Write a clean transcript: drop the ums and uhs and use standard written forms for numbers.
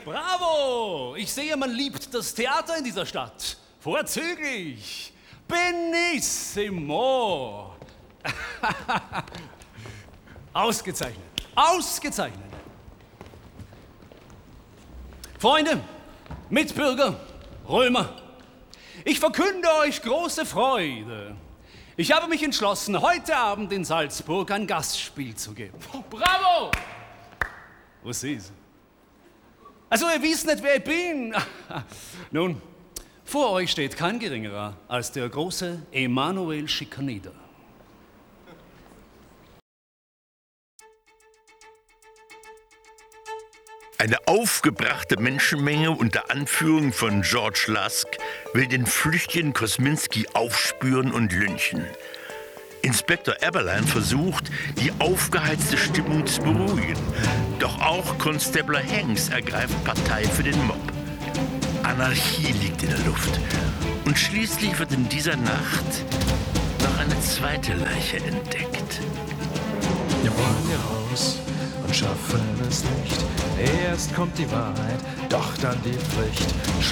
Bravo! Ich sehe, man liebt das Theater in dieser Stadt. Vorzüglich. Benissimo. Ausgezeichnet. Ausgezeichnet. Freunde, Mitbürger, Römer, ich verkünde euch große Freude. Ich habe mich entschlossen, heute Abend in Salzburg ein Gastspiel zu geben. Bravo! Was ist? Also, ihr wisst nicht, wer ich bin. Nun, vor euch steht kein geringerer als der große Emanuel Schikaneder. Eine aufgebrachte Menschenmenge unter Anführung von George Lusk will den flüchtigen Kosminski aufspüren und lynchen. Inspektor Eberlein versucht, die aufgeheizte Stimmung zu beruhigen. Doch auch Constable Hanks ergreift Partei für den Mob. Anarchie liegt in der Luft. Und schließlich wird in dieser Nacht noch eine zweite Leiche entdeckt. Wir wollen hier raus und schaffen es nicht. Erst kommt die Wahrheit, doch dann die Pflicht.